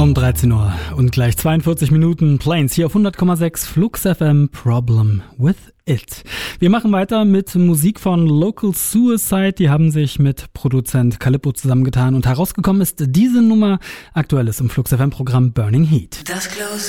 Um 13 Uhr und gleich 42 Minuten Plains hier auf 100,6 Flux FM Problem with It. Wir machen weiter mit Musik von Local Suicide. Die haben sich mit Produzent Calippo zusammengetan und herausgekommen ist diese Nummer. Aktuell ist im Flux FM Programm Burning Heat. Das Close